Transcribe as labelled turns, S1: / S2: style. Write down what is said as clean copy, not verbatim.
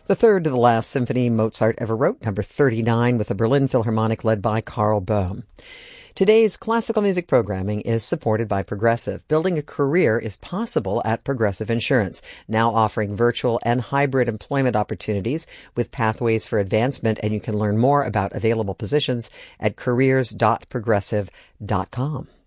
S1: the third to the last symphony Mozart ever wrote, number 39, with the Berlin Philharmonic led by Karl Böhm. Today's classical music programming is supported by Progressive. Building a career is possible at Progressive Insurance, now offering virtual and hybrid employment opportunities with pathways for advancement, and you can learn more about available positions at careers.progressive.com.